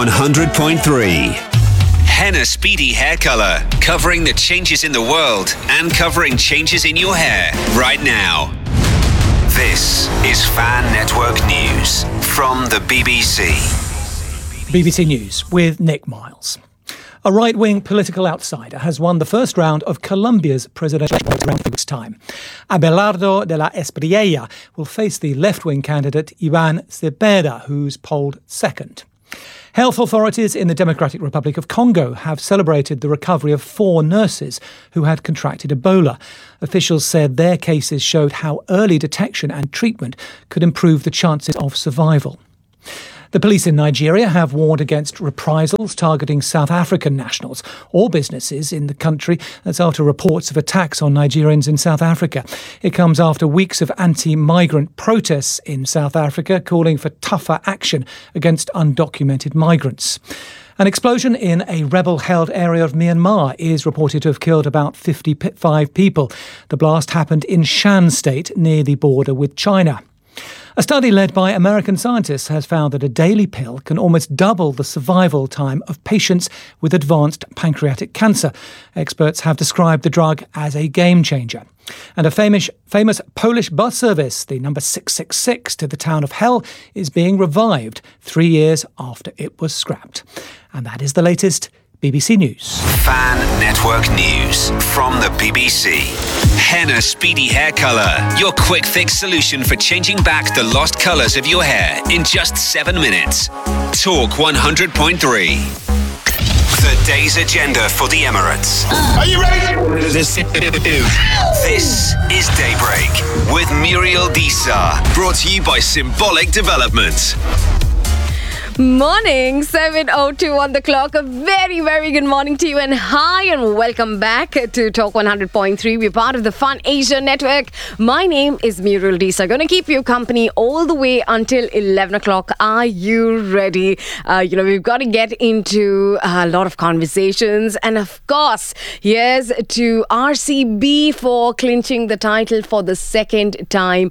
100.3. Henna Speedy Hair Color, covering the changes in the world and covering changes in your hair right now. This is Fan Network News from the BBC. BBC News with Nick Miles. A right-wing political outsider has won the first round of Colombia's presidential election around 2 weeks' time. Abelardo de la Espriella will face the left-wing candidate Iván Cepeda, who's polled second. Health authorities in the Democratic Republic of Congo have celebrated the recovery of 4 nurses who had contracted Ebola. Officials said their cases showed how early detection and treatment could improve the chances of survival. The police in Nigeria have warned against reprisals targeting South African nationals or businesses in the country. That's after reports of attacks on Nigerians in South Africa. It comes after weeks of anti-migrant protests in South Africa calling for tougher action against undocumented migrants. An explosion in a rebel-held area of Myanmar is reported to have killed about 55 people. The blast happened in Shan State near the border with China. A study led by American scientists has found that a daily pill can almost double the survival time of patients with advanced pancreatic cancer. Experts have described the drug as a game changer. And a famous Polish bus service, the number 666 to the town of Hell, is being revived 3 years after it was scrapped. And that is the latest BBC News. Fan Network News from the BBC. Henna Speedy Hair Color, your quick fix solution for changing back the lost colours of your hair in just 7 minutes. Talk 100.3. The day's agenda for the Emirates. Are you ready? This is Daybreak with Muriel Disa, brought to you by Symbolic Development. Morning, 7:02 on the clock. A very, very good morning to you and hi and welcome back to Talk 100.3. We're part of the Fun Asia Network. My name is Muriel Disa. Going to keep you company all the way until 11 o'clock. Are you ready? We've got to get into a lot of conversations. And of course, here's to RCB for clinching the title for the second time.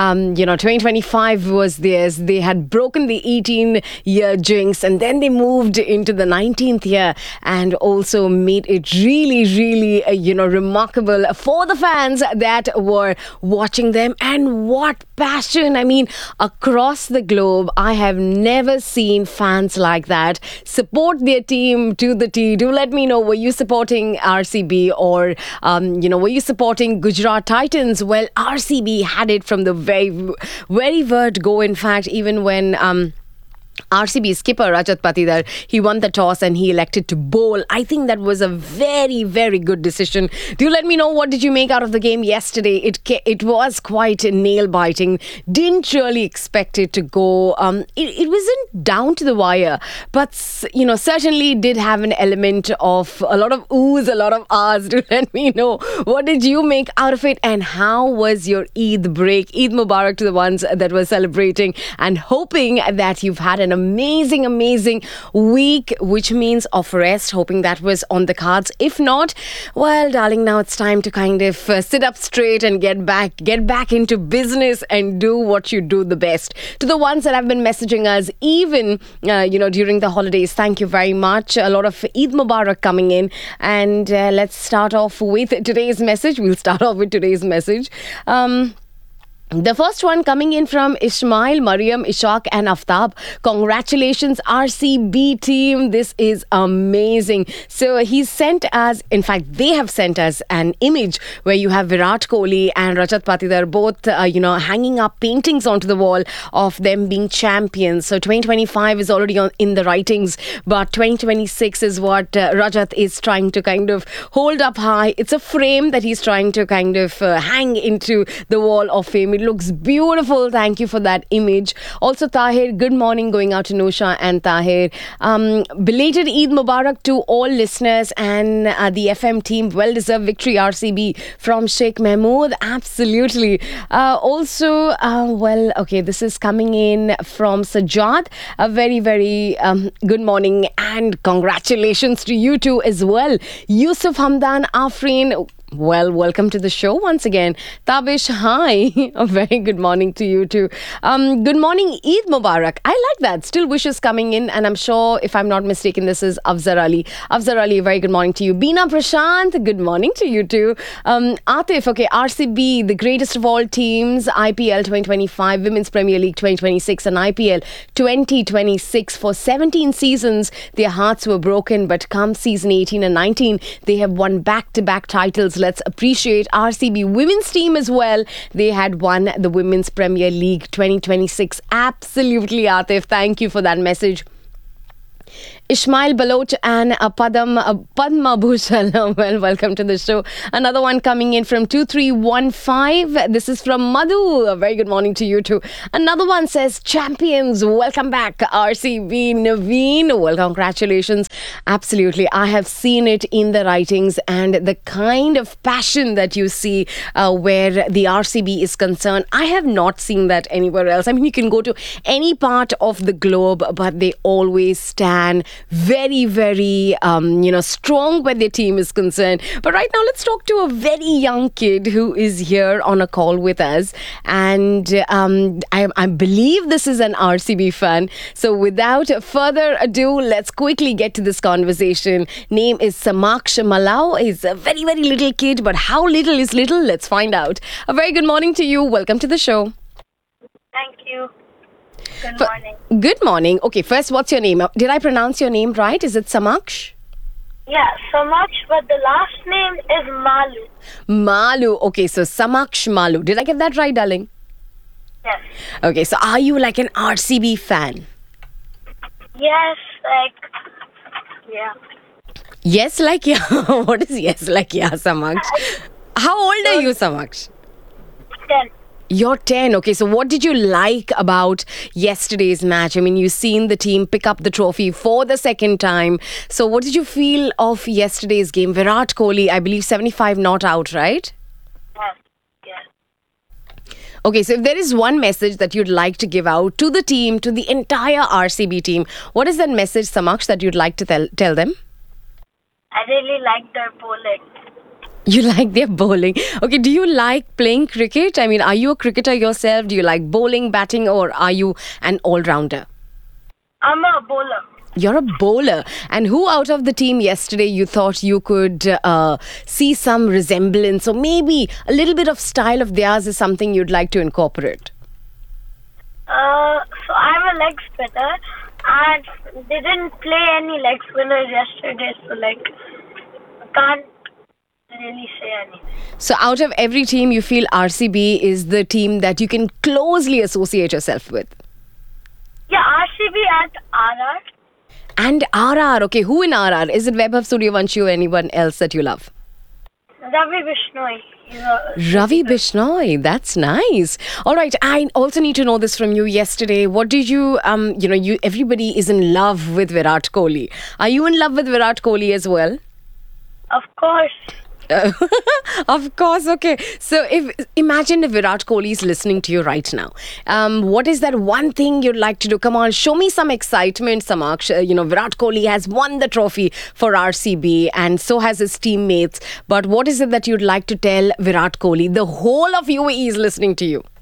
2025 was theirs. They had broken the 18-year jinx and then they moved into the 19th year and also made it really, really, remarkable for the fans that were watching them. And what passion! I mean, across the globe, I have never seen fans like that support their team to the T. Do let me know, were you supporting RCB or, were you supporting Gujarat Titans? Well, RCB had it from the very, very word go. In fact, even when RCB skipper Rajat Patidar, he won the toss and he elected to bowl. I think that was a very, very good decision. Do let me know, what did you make out of the game yesterday? It was quite nail-biting. Didn't really expect it to go. It wasn't down to the wire, but certainly did have an element of a lot of oohs, a lot of ahs. Do let me know, what did you make out of it and how was your Eid break? Eid Mubarak to the ones that were celebrating and hoping that you've had an amazing week, which means of rest, hoping that was on the cards. If not, well, darling, now it's time to kind of sit up straight and get back into business and do what you do the best. To the ones that have been messaging us, even during the holidays, thank you very much. A lot of Eid Mubarak coming in, and let's start off with today's message. We'll start off with today's message. The first one coming in from Ismail, Mariam, Ishaq and Aftab. Congratulations, RCB team. This is amazing. So he sent us, in fact, they have sent us an image where you have Virat Kohli and Rajat Patidar both, hanging up paintings onto the wall of them being champions. So 2025 is already in the writings, but 2026 is what Rajat is trying to kind of hold up high. It's a frame that he's trying to kind of hang into the wall of fame. It looks beautiful. Thank you for that image. Also, Tahir, good morning going out to Nosha and Tahir. Belated Eid Mubarak to all listeners and the FM team. Well-deserved victory, RCB, from Sheikh Mahmood. Absolutely. This is coming in from Sajjad. A very, very good morning and congratulations to you too as well. Yusuf Hamdan Afreen. Well, welcome to the show once again. Tabish, hi. A very good morning to you too. Good morning, Eid Mubarak. I like that. Still wishes coming in, and I'm sure, if I'm not mistaken, this is Afzar Ali. Afzar Ali, a very good morning to you. Beena Prashant, good morning to you too. Atif, okay, RCB, the greatest of all teams, IPL 2025, Women's Premier League 2026 and IPL 2026. For 17 seasons, their hearts were broken, but come season 18 and 19, they have won back-to-back titles. Let's appreciate RCB women's team as well. They had won the Women's Premier League 2026. Absolutely, Atif. Thank you for that message. Ishmael Baloch and Padma Bhushal. Well, welcome to the show. Another one coming in from 2315. This is from Madhu. A very good morning to you too. Another one says, champions, welcome back. RCB Naveen. Well, congratulations. Absolutely. I have seen it in the writings and the kind of passion that you see where the RCB is concerned. I have not seen that anywhere else. I mean, you can go to any part of the globe, but they always stand very, very, strong when their team is concerned. But right now, let's talk to a very young kid who is here on a call with us. And I believe this is an RCB fan. So without further ado, let's quickly get to this conversation. Name is Samaksh Malau. He's a very, very little kid. But how little is little? Let's find out. A very good morning to you. Welcome to the show. Thank you. Good morning. Good morning. Okay, first, what's your name? Did I pronounce your name right? Is it Samaksh? Yeah, so much, but the last name is Malu. Malu. Okay, so Samaksh Malu. Did I get that right, darling? Yes. Okay, so are you like an RCB fan? Yes, yeah. Yes, like yeah. What is yes, like yeah, Samaksh? How old are you, Samaksh? 10. You're 10. Okay, so what did you like about yesterday's match? I mean, you've seen the team pick up the trophy for the second time. So what did you feel of yesterday's game? Virat Kohli, I believe 75 not out, right? Yes. Okay, so if there is one message that you'd like to give out to the team, to the entire RCB team, what is that message, Samaksh, that you'd like to tell them? I really like their bowling. You like their bowling. Okay, do you like playing cricket? I mean, are you a cricketer yourself? Do you like bowling, batting, or are you an all-rounder? I'm a bowler. You're a bowler. And who out of the team yesterday you thought you could see some resemblance or maybe a little bit of style of theirs is something you'd like to incorporate? So I'm a leg spinner and they didn't play any leg spinners yesterday, so I can't really say anything. So out of every team, you feel RCB is the team that you can closely associate yourself with? Yeah, RCB and RR. And RR. Okay, who in RR? Is it Vaibhav Suryavanshi or anyone else that you love? Ravi Bishnoi. Ravi Bishnoi. That's nice. All right. I also need to know this from you yesterday. What did you, everybody is in love with Virat Kohli. Are you in love with Virat Kohli as well? Of course. Of course, okay. So imagine if Virat Kohli is listening to you right now. What is that one thing you'd like to do? Come on, show me some excitement, Samaksh. Virat Kohli has won the trophy for RCB and so has his teammates. But what is it that you'd like to tell Virat Kohli? The whole of UAE is listening to you.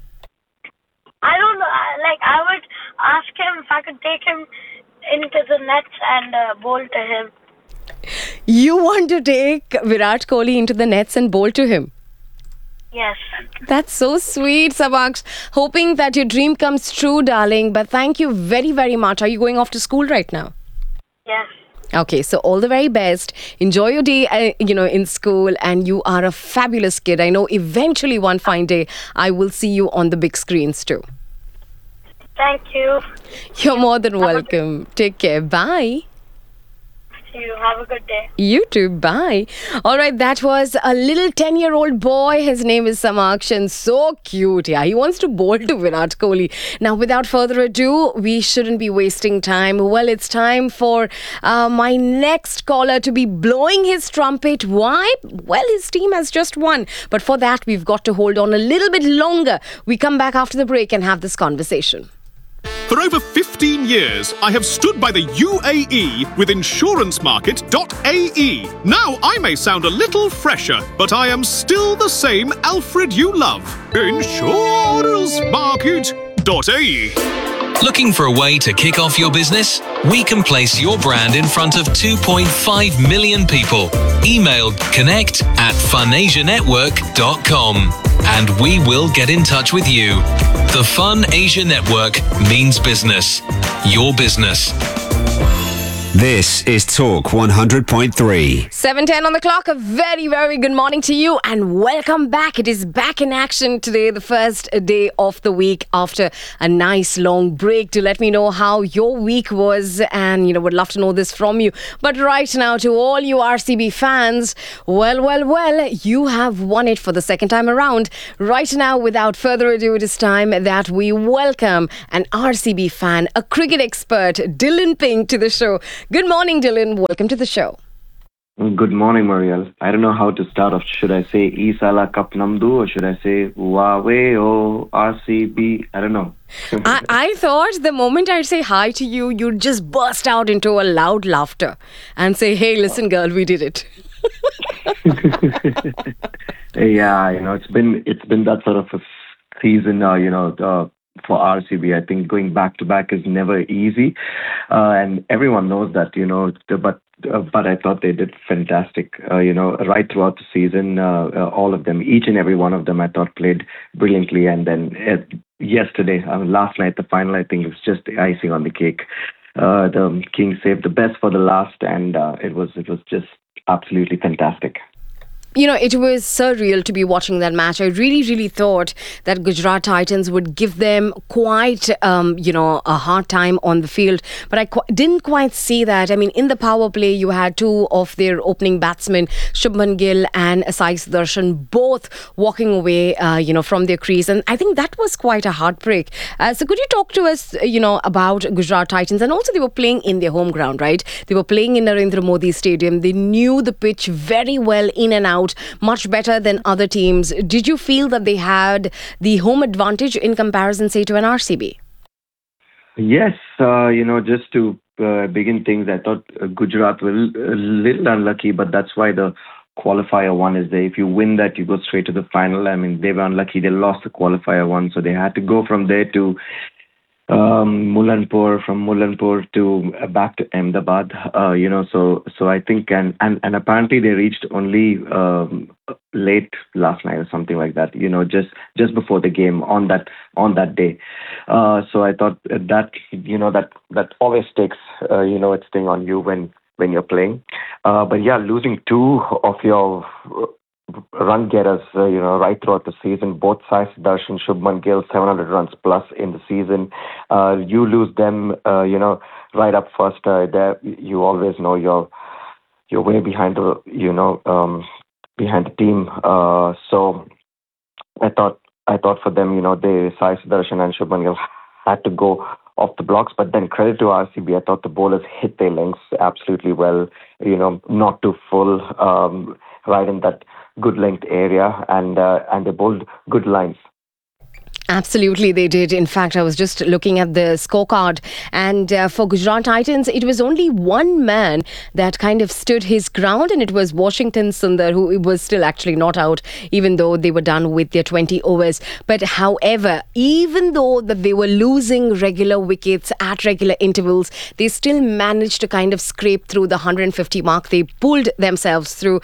I don't know. I would ask him if I could take him into the nets and bowl to him. You want to take Virat Kohli into the nets and bowl to him? Yes. That's so sweet, Samaksh. Hoping that your dream comes true, darling. But thank you very, very much. Are you going off to school right now? Yes. Okay, so all the very best. Enjoy your day, in school. And you are a fabulous kid. I know eventually one fine day, I will see you on the big screens too. Thank you. You're more than welcome. Take care. Bye. You have a good day. You too. Bye. All right, that was a little 10-year-old boy. His name is Samaksh and so cute. Yeah, he wants to bowl to Virat Kohli. Now, without further ado, we shouldn't be wasting time. Well, it's time for my next caller to be blowing his trumpet. Why? Well, his team has just won. But for that, we've got to hold on a little bit longer. We come back after the break and have this conversation. For over 15 years, I have stood by the UAE with insurancemarket.ae. Now I may sound a little fresher, but I am still the same Alfred you love. Insurancemarket.ae. Looking for a way to kick off your business? We can place your brand in front of 2.5 million people. Email connect@funasianetwork.com and we will get in touch with you. The Fun Asia Network means business. Your business. This is Talk 100.3. 7:10 on the clock. A very, very good morning to you and welcome back. It is back in action today, the first day of the week after a nice long break. To let me know how your week was and, would love to know this from you. But right now, to all you RCB fans, well, you have won it for the second time around. Right now, without further ado, it is time that we welcome an RCB fan, a cricket expert, Dylan Ping, to the show. Good morning, Dylan. Welcome to the show. Good morning, Marielle. I don't know how to start off. Should I say Isala Cup Namdu or should I say Huawei or RCB? I don't know. I thought the moment I say hi to you, you'd just burst out into a loud laughter and say, hey, listen, girl, we did it. Yeah, it's been that sort of a season, for RCB. I think going back to back is never easy, and everyone knows that, but I thought they did fantastic, right throughout the season. All of them, each and every one of them, I thought played brilliantly. And then yesterday, last night, the final, I think it was just the icing on the cake. The Kings saved the best for the last, and it was just absolutely fantastic. It was surreal to be watching that match. I really, really thought that Gujarat Titans would give them quite, a hard time on the field. But I didn't quite see that. I mean, in the power play, you had two of their opening batsmen, Shubman Gill and Sai Sudarshan, both walking away, from their crease. And I think that was quite a heartbreak. So could you talk to us, about Gujarat Titans? And also they were playing in their home ground, right? They were playing in Narendra Modi Stadium. They knew the pitch very well in and out, much better than other teams. Did you feel that they had the home advantage in comparison, say, to an RCB? Yes, just to begin things, I thought Gujarat were a little unlucky, but that's why the qualifier one is there. If you win that, you go straight to the final. I mean, they were unlucky. They lost the qualifier one, so they had to go from there to Mulanpur, from Mulanpur to back to Ahmedabad, so I think, and apparently they reached only late last night or something like that, just before the game on that day. So I thought that, that always takes, its thing on you when you're playing. But yeah, losing two of your run getters, right throughout the season, both Sai Sudarshan, Shubman Gill, 700 runs plus in the season. You lose them, right up first. There, you always know you're way behind the, behind the team. So I thought for them, they Sai Sudarshan and Shubman Gill had to go off the blocks, but then credit to RCB. I thought the bowlers hit their lengths absolutely well, not too full, right in that good length area, and they bowled good lines. Absolutely, they did. In fact, I was just looking at the scorecard, and for Gujarat Titans, it was only one man that kind of stood his ground, and it was Washington Sundar, who was still actually not out, even though they were done with their 20 overs. But however, even though that they were losing regular wickets at regular intervals, they still managed to kind of scrape through the 150 mark. They pulled themselves through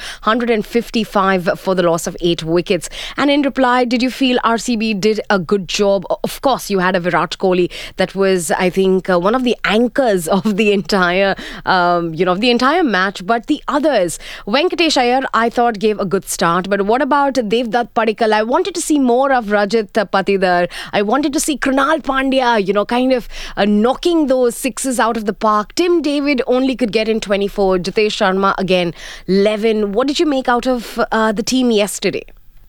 155 for the loss of 8 wickets. And in reply, did you feel RCB did a good job? Of course, you had a Virat Kohli that was, I think, one of the anchors of the entire, the entire match. But the others, Venkatesh Iyer, I thought gave a good start. But what about Devdutt Padikkal? I wanted to see more of Rajat Patidar. I wanted to see Krunal Pandya, kind of knocking those sixes out of the park. Tim David only could get in 24. Jitesh Sharma again 11. What did you make out of the team yesterday?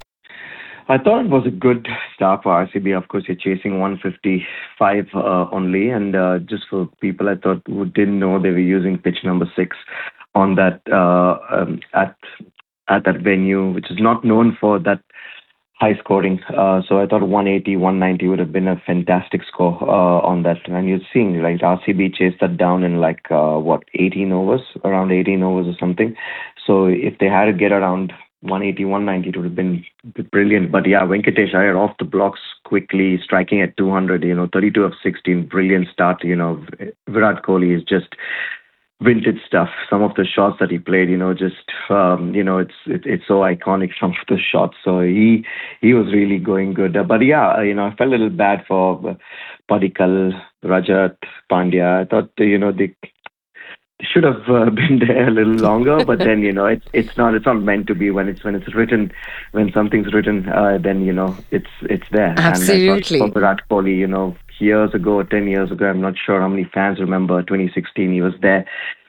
I thought it was a good start for RCB. Of course, you're chasing 155 only. And just for people, I thought who didn't know, they were using pitch number 6 on that at that venue, which is not known for that high scoring. So I thought 180, 190 would have been a fantastic score on that. And you're seeing, like, RCB chased that down in 18 overs, around 18 overs or something. So if they had to get around 180, 190, it would have been brilliant. But yeah, Venkatesh Iyer off the blocks quickly, striking at 200, 32 of 16, brilliant start. Virat Kohli is just vintage stuff. Some of the shots that he played, it's so iconic, some of the shots. So he was really going good. But yeah, I felt a little bad for Padikkal, Rajat, Pandya. I thought, they should have been there a little longer. But then, it's not meant to be. When it's written, when something's written, then it's there. Absolutely. And I thought for Virat Kohli, years ago, 10 years ago, I'm not sure how many fans remember 2016, he was there,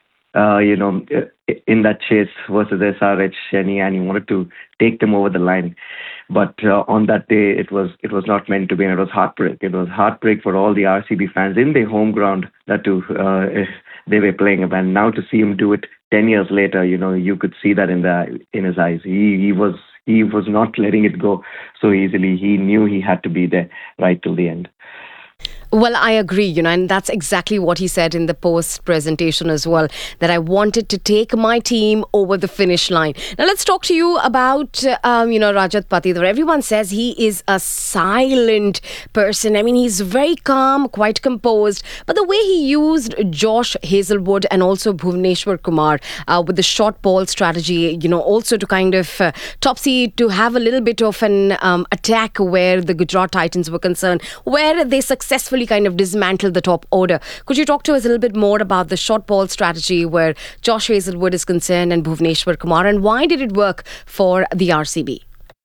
in that chase versus SRH, and he wanted to take them over the line. But on that day, it was not meant to be, and it was heartbreak. It was heartbreak for all the RCB fans in their home ground that they were playing. And now to see him do it 10 years later, you could see that in his eyes. He was not letting it go so easily. He knew he had to be there right till the end. Well, I agree, and that's exactly what he said in the post presentation as well, that I wanted to take my team over the finish line. Now, let's talk to you about, Rajat Patidar. Everyone says he is a silent person. I mean, he's very calm, quite composed. But the way he used Josh Hazlewood and also Bhuvneshwar Kumar with the short ball strategy, also to kind of to have a little bit of an attack where the Gujarat Titans were concerned, where they successfully kind of dismantled the top order. Could you talk to us a little bit more about the short ball strategy where Josh Hazlewood is concerned and Bhuvneshwar Kumar, and why did it work for the RCB?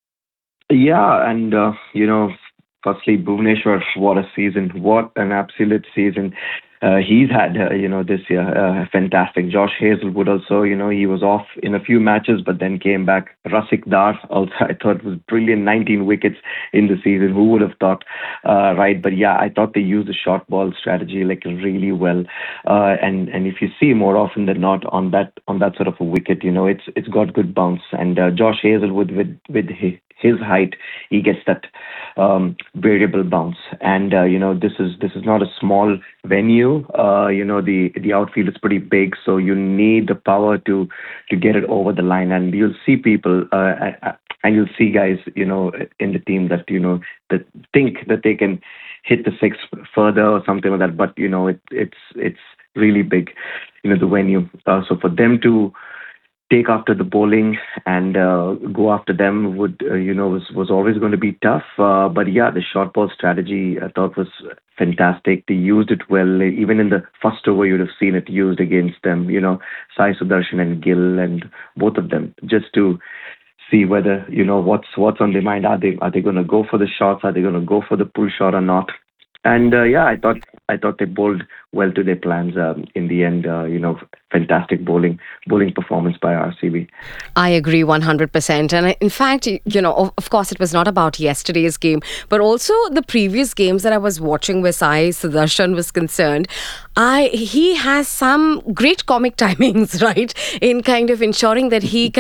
Yeah, and firstly, Bhuvneshwar, what a season, what an absolute season he's had, this year. Fantastic. Josh Hazlewood also, he was off in a few matches, but then came back. Rasik Dar also, I thought, was brilliant. 19 wickets in the season. Who would have thought, right? But yeah, I thought they used the short ball strategy really well. And if you see more often than not on that sort of a wicket, it's got good bounce. And Josh Hazlewood with his height, he gets that variable bounce. And this is not a small venue. The outfield is pretty big, so you need the power to get it over the line. And you'll see people and you'll see guys in the team that that think that they can hit the six further or something like that. But it's really big, the venue. So for them to take after the bowling and go after them was always going to be tough. But yeah, the short ball strategy I thought was fantastic. They used it well. Even in the first over, you'd have seen it used against them. Sai Sudarshan and Gill, and both of them, just to see whether what's on their mind. Are they going to go for the shots? Are they going to go for the pull shot or not? And I thought they bowled well to their plans in the end. Fantastic bowling performance by RCB. I agree 100%. And in fact, of course, it was not about yesterday's game, but also the previous games that I was watching where Sai Sudarshan was concerned. He has some great comic timings, right, in kind of ensuring that he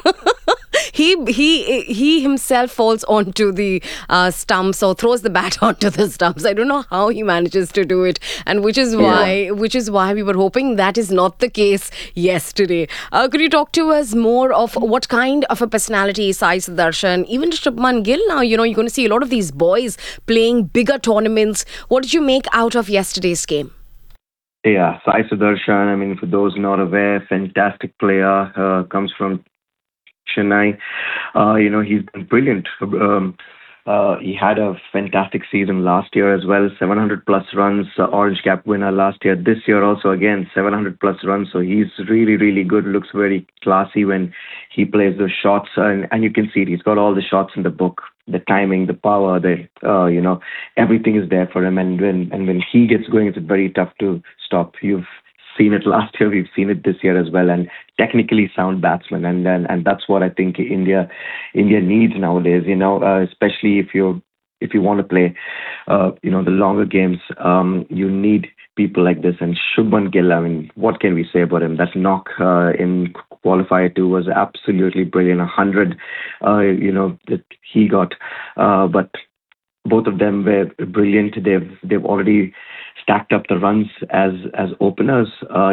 he himself falls onto the stumps or throws the bat onto the stumps. I don't know how he manages to do it, and which is why we were hoping that is not the case yesterday. Could you talk to us more of what kind of a personality is Sai Sudarshan? Even Shubman Gill now, you're going to see a lot of these boys playing bigger tournaments. What did you make out of yesterday's game? Yeah, Sai Sudarshan, I mean, for those not aware, fantastic player, comes from Chennai. He's been brilliant. He had a fantastic season last year as well, 700 plus runs, Orange Cap winner last year. This year also, again, 700 plus runs. So he's really, really good, looks very classy when he plays those shots. And you can see it. He's got all the shots in the book, the timing, the power, everything is there for him. And when he gets going, it's very tough to stop. You've seen it last year, we've seen it this year as well, and technically sound batsmen, and that's what I think India needs nowadays. Especially if you want to play, the longer games, you need people like this. And Shubman Gill, I mean, what can we say about him? That knock in qualifier 2 was absolutely brilliant. 100, that he got. But both of them were brilliant. They've already stacked up the runs as openers,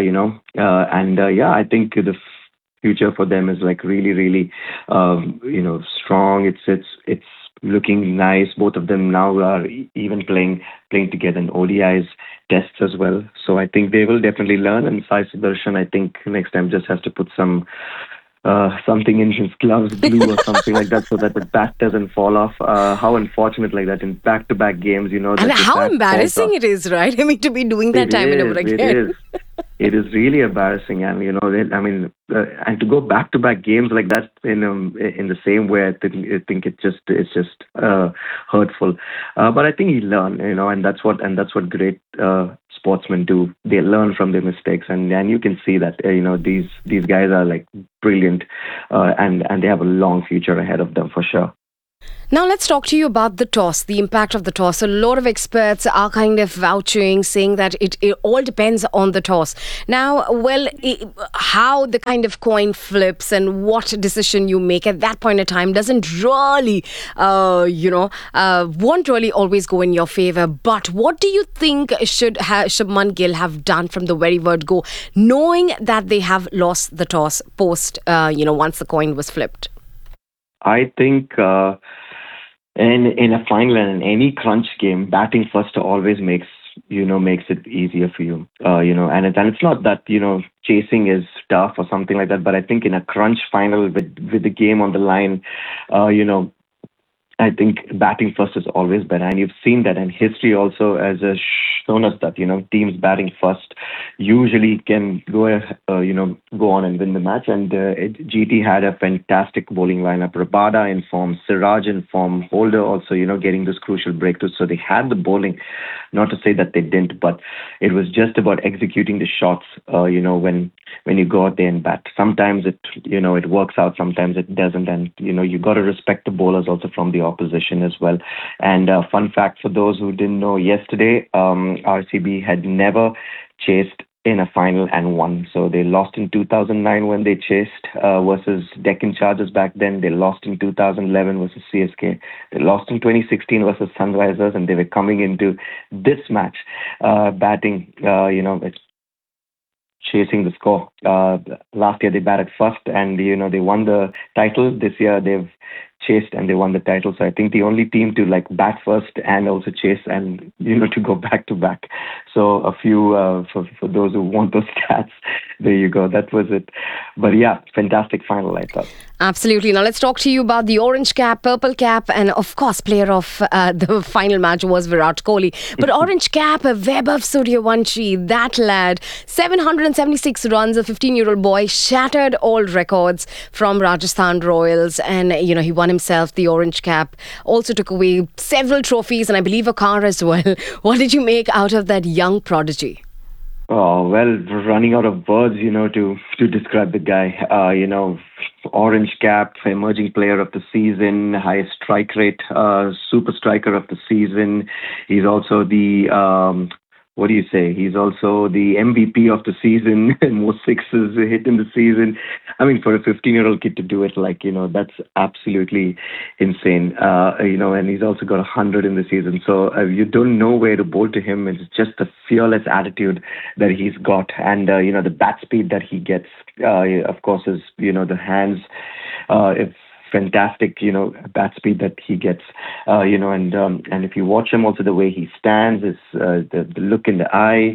I think the future for them is like really, really, strong. It's looking nice. Both of them now are even playing together in ODIs tests as well. So I think they will definitely learn. And Sai Sudarshan, I think next time just has to put something in his gloves, glue or something like that, so that the bat doesn't fall off. How unfortunate like that in back-to-back games, And how embarrassing it is, right? I mean, to be doing that time and over again. It is really embarrassing, and and to go back-to-back games like that in the same way, I think it's just hurtful. But I think he learned, and that's what great sportsmen do. They learn from their mistakes, and you can see that these guys are like brilliant, and they have a long future ahead of them for sure. Now let's talk to you about the toss, the impact of the toss. A lot of experts are kind of vouching, saying that it all depends on the toss. Now, how the kind of coin flips and what decision you make at that point in time doesn't really, won't really always go in your favor. But what do you think should Shubman Gill have done from the very word go, knowing that they have lost the toss post, once the coin was flipped? I think in a final and in any crunch game, batting first always makes it easier for you. And it's not that chasing is tough or something like that, but I think in a crunch final with the game on the line, I think batting first is always better, and you've seen that, and history also has shown us that teams batting first usually can go on and win the match. And GT had a fantastic bowling lineup: Rabada in form, Siraj in form, Holder also getting those crucial breakthroughs. So they had the bowling. Not to say that they didn't, but it was just about executing the shots. When you go out there and bat, sometimes it works out, sometimes it doesn't, and you got to respect the bowlers also from the opposition as well. And fun fact for those who didn't know, yesterday RCB had never chased in a final and won. So they lost in 2009 when they chased versus Deccan Chargers back then. They lost in 2011 versus CSK. They lost in 2016 versus Sunrisers, and they were coming into this match batting, chasing the score. Last year they batted first, and they won the title. This year they've chased and they won the title. So I think the only team to bat first and also chase and to go back to back. So a few for those who want those stats, there you go. That was it. But yeah, fantastic final, I thought. Absolutely. Now let's talk to you about the orange cap, purple cap, and of course player of the final match was Virat Kohli. But orange cap, Vaibhav Suryavanshi, that lad, 776 runs, a 15-year-old boy, shattered all records from Rajasthan Royals, and he won himself the orange cap. Also took away several trophies and I believe a car as well. What did you make out of that young prodigy? Oh, well, running out of words, to describe the guy. Orange cap, emerging player of the season, highest strike rate, super striker of the season. He's also the he's also the MVP of the season, most sixes hit in the season. I mean, for a 15-year-old kid to do it, that's absolutely insane. And he's also got 100 in the season. So you don't know where to bowl to him. It's just the fearless attitude that he's got. And, the bat speed that he gets, of course, is, the hands, it's fantastic, bat speed that he gets, and if you watch him also, the way he stands, is the look in the eye,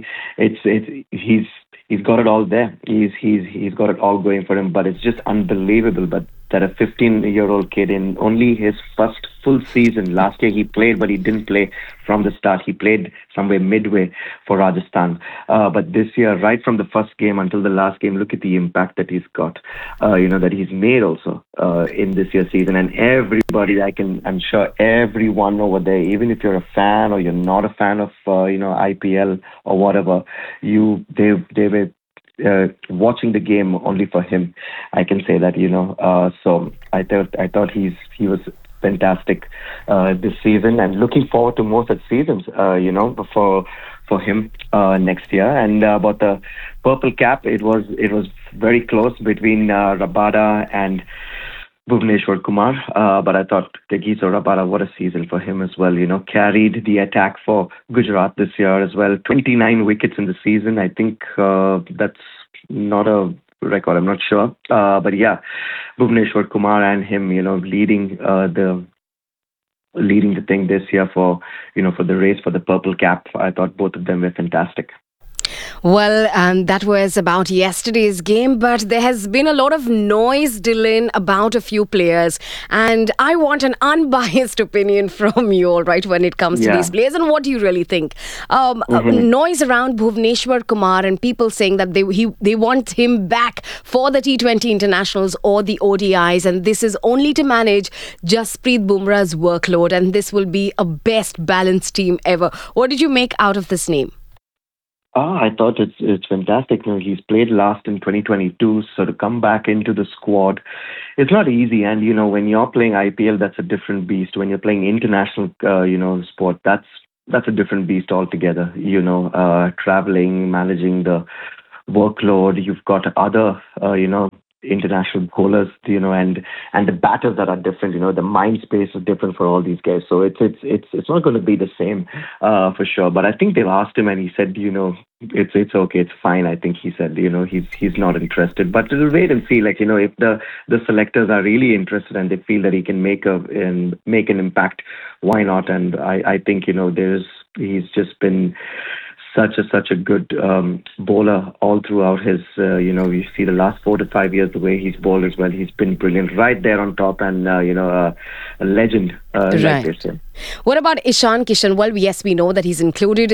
he's got it all there. He's got it all going for him, but it's just unbelievable. But that a 15-year-old kid in only his first full season, last year he played, but he didn't play from the start. He played somewhere midway for Rajasthan. But this year, right from the first game until the last game, look at the impact that he's got, that he's made also in this year's season. And everybody, I'm sure everyone over there, even if you're a fan or you're not a fan of, IPL or whatever, they were watching the game only for him. I can say that, so I thought he was fantastic this season, and looking forward to more such seasons, for him next year. And about the purple cap, it was very close between Rabada and Bhuvneshwar Kumar, but I thought Tegiso Rabada, what a season for him as well. Carried the attack for Gujarat this year as well. 29 wickets in the season. I think that's not a record. I'm not sure, but yeah, Bhuvneshwar Kumar and him, leading the thing this year for the race for the purple cap. I thought both of them were fantastic. Well, that was about yesterday's game, but there has been a lot of noise, Dylan, about a few players. And I want an unbiased opinion from you, all right, when it comes to these players. And what do you really think? Noise around Bhuvneshwar Kumar and people saying that they want him back for the T20 internationals or the ODIs. And this is only to manage Jasprit Bumrah's workload. And this will be a best balanced team ever. What did you make out of this name? I thought it's fantastic. He's played last in 2022, so to come back into the squad, it's not easy. And when you're playing IPL, that's a different beast. When you're playing international, sport, that's a different beast altogether. Traveling, managing the workload. You've got other, international bowlers, and the batters that are different. The mind space is different for all these guys. So it's not going to be the same for sure. But I think they've asked him, and he said, it's okay, it's fine. I think he said, he's not interested. But we'll wait and see. Like if the selectors are really interested and they feel that he can make an impact, why not? And I think he's just been such a good bowler all throughout his, you see the last 4 to 5 years, the way he's bowled as well. He's been brilliant right there on top and, a legend. Right. Like this, yeah. What about Ishan Kishan? Well, yes, we know that he's included